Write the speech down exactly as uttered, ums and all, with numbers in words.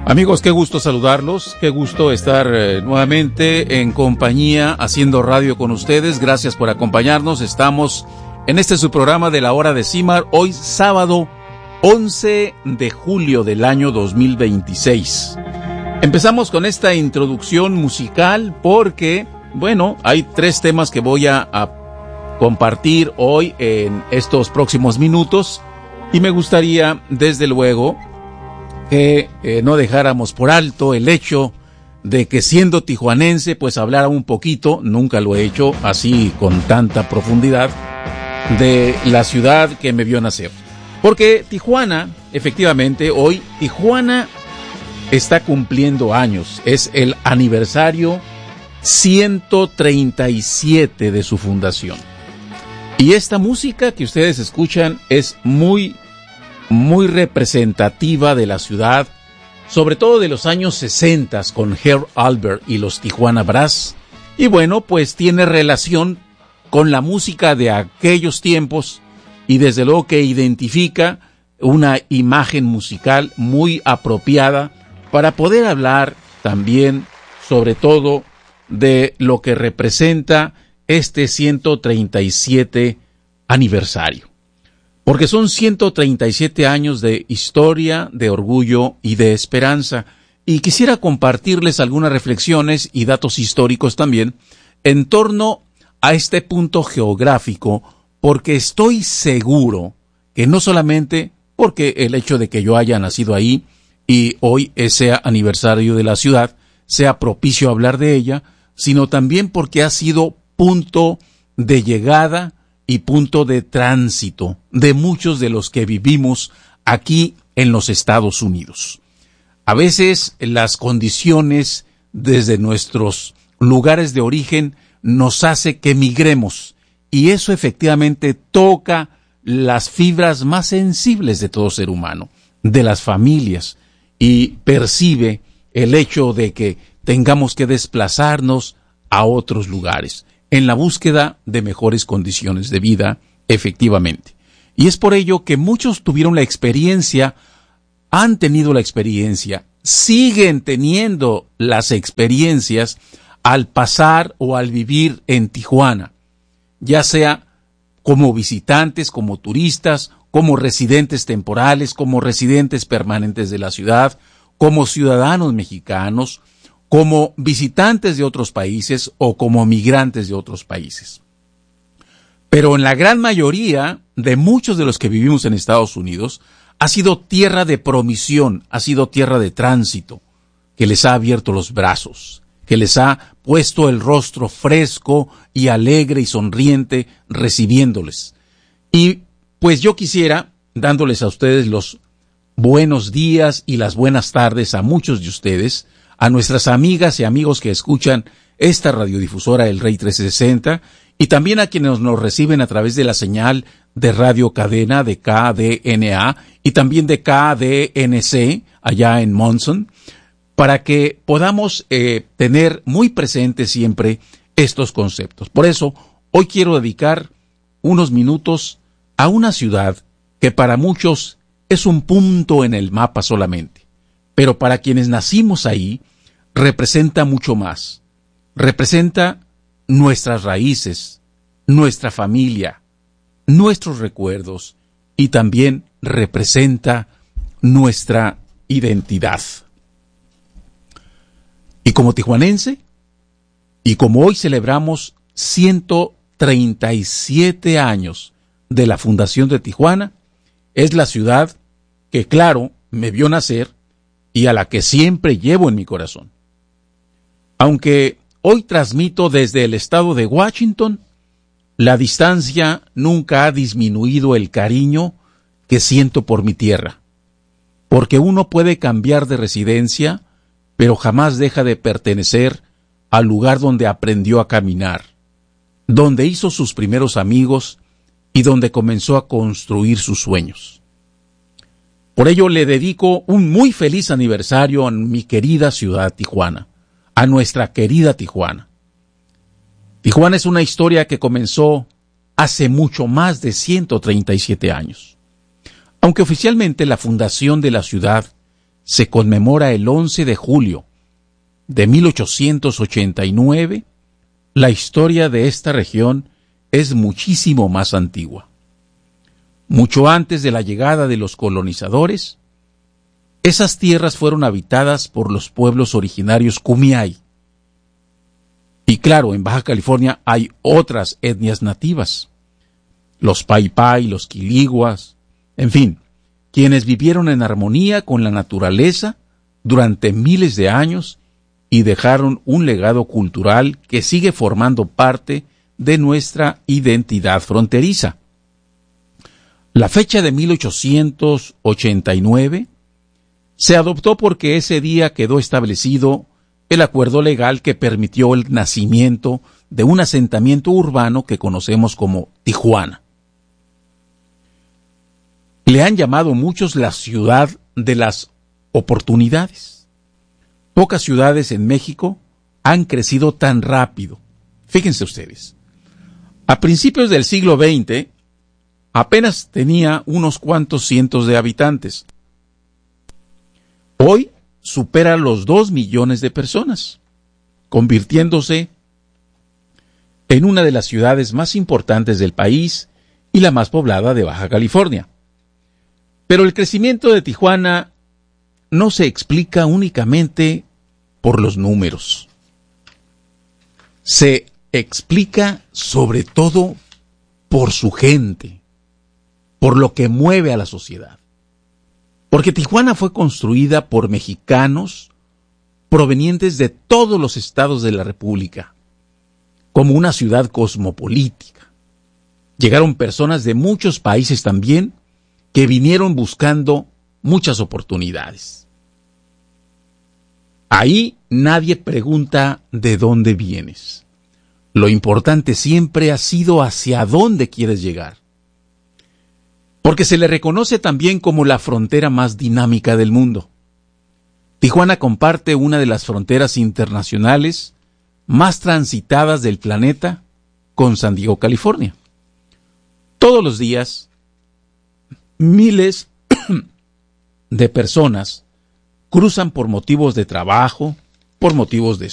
Amigos, qué gusto saludarlos, qué gusto estar eh, nuevamente en compañía haciendo radio con ustedes. Gracias por acompañarnos. Estamos en este su programa de la hora de Cimar, hoy sábado once de julio del año dos mil veintiséis. Empezamos con esta introducción musical porque, bueno, hay tres temas que voy a, a compartir hoy en estos próximos minutos y me gustaría, desde luego, que eh, no dejáramos por alto el hecho de que siendo tijuanense, pues hablara un poquito, nunca lo he hecho así con tanta profundidad, de la ciudad que me vio nacer. Porque Tijuana, efectivamente, hoy Tijuana está cumpliendo años, es el aniversario ciento treinta y siete de su fundación. Y esta música que ustedes escuchan es muy muy representativa de la ciudad, sobre todo de los años sesenta con Herb Alpert y los Tijuana Brass, y bueno, pues tiene relación con la música de aquellos tiempos y desde luego que identifica una imagen musical muy apropiada para poder hablar también sobre todo de lo que representa este ciento treinta y siete aniversario. Porque son ciento treinta y siete años de historia, de orgullo y de esperanza. Y quisiera compartirles algunas reflexiones y datos históricos también en torno a este punto geográfico, porque estoy seguro que no solamente porque el hecho de que yo haya nacido ahí y hoy sea aniversario de la ciudad, sea propicio hablar de ella, sino también porque ha sido punto de llegada y punto de tránsito de muchos de los que vivimos aquí en los Estados Unidos. A veces las condiciones desde nuestros lugares de origen nos hace que migremos y eso efectivamente toca las fibras más sensibles de todo ser humano, de las familias, y percibe el hecho de que tengamos que desplazarnos a otros lugares en la búsqueda de mejores condiciones de vida, efectivamente. Y es por ello que muchos tuvieron la experiencia, han tenido la experiencia, siguen teniendo las experiencias al pasar o al vivir en Tijuana, ya sea como visitantes, como turistas, como residentes temporales, como residentes permanentes de la ciudad, como ciudadanos mexicanos, como visitantes de otros países o como migrantes de otros países. Pero en la gran mayoría de muchos de los que vivimos en Estados Unidos, ha sido tierra de promisión, ha sido tierra de tránsito, que les ha abierto los brazos, que les ha puesto el rostro fresco y alegre y sonriente recibiéndoles. Y pues yo quisiera, dándoles a ustedes los buenos días y las buenas tardes a muchos de ustedes, a nuestras amigas y amigos que escuchan esta radiodifusora El Rey trescientos sesenta y también a quienes nos reciben a través de la señal de Radio Cadena de K D N A y también de K D N C allá en Monson, para que podamos eh, tener muy presentes siempre estos conceptos. Por eso, hoy quiero dedicar unos minutos a una ciudad que para muchos es un punto en el mapa solamente, pero para quienes nacimos ahí, representa mucho más. Representa nuestras raíces, nuestra familia, nuestros recuerdos y también representa nuestra identidad. Y como tijuanense, y como hoy celebramos ciento treinta y siete años de la fundación de Tijuana, es la ciudad que, claro, me vio nacer y a la que siempre llevo en mi corazón. Aunque hoy transmito desde el estado de Washington, la distancia nunca ha disminuido el cariño que siento por mi tierra, porque uno puede cambiar de residencia, pero jamás deja de pertenecer al lugar donde aprendió a caminar, donde hizo sus primeros amigos y donde comenzó a construir sus sueños. Por ello le dedico un muy feliz aniversario a mi querida ciudad Tijuana, a nuestra querida Tijuana. Tijuana es una historia que comenzó hace mucho más de ciento treinta y siete años. Aunque oficialmente la fundación de la ciudad se conmemora el once de julio de mil ochocientos ochenta y nueve, la historia de esta región es muchísimo más antigua. Mucho antes de la llegada de los colonizadores, esas tierras fueron habitadas por los pueblos originarios Kumeyaay. Y claro, en Baja California hay otras etnias nativas, los Paipai, los Quiliguas, en fin, quienes vivieron en armonía con la naturaleza durante miles de años y dejaron un legado cultural que sigue formando parte de nuestra identidad fronteriza. La fecha de mil ochocientos ochenta y nueve se adoptó porque ese día quedó establecido el acuerdo legal que permitió el nacimiento de un asentamiento urbano que conocemos como Tijuana. Le han llamado muchos la ciudad de las oportunidades. Pocas ciudades en México han crecido tan rápido. Fíjense ustedes. A principios del siglo veinte, apenas tenía unos cuantos cientos de habitantes. Hoy supera los dos millones de personas, convirtiéndose en una de las ciudades más importantes del país y la más poblada de Baja California. Pero el crecimiento de Tijuana no se explica únicamente por los números. Se explica sobre todo por su gente, por lo que mueve a la sociedad. Porque Tijuana fue construida por mexicanos provenientes de todos los estados de la República, como una ciudad cosmopolita. Llegaron personas de muchos países también que vinieron buscando muchas oportunidades. Ahí nadie pregunta de dónde vienes. Lo importante siempre ha sido hacia dónde quieres llegar. Porque se le reconoce también como la frontera más dinámica del mundo. Tijuana comparte una de las fronteras internacionales más transitadas del planeta con San Diego, California. Todos los días, miles de personas cruzan por motivos de trabajo, por motivos de